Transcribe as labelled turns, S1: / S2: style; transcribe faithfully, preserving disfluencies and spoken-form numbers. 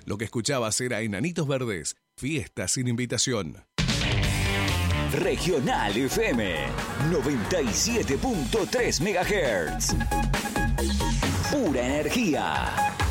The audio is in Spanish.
S1: Lo que escuchabas era Enanitos Verdes, Fiesta sin invitación.
S2: Regional F M noventa y siete punto tres megahertz. Pura energía.